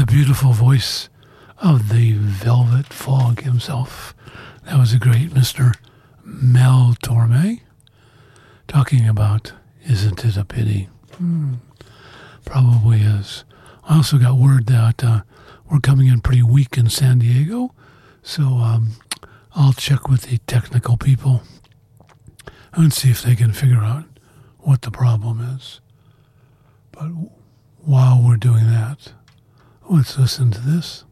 beautiful voice of the Velvet Fog himself. That was a great Mr. Mel Torme talking about Isn't It a Pity? Probably is. I also got word that we're coming in pretty weak in San Diego, so I'll check with the technical people and see if they can figure out what the problem is. But while we're doing that, let's listen to this.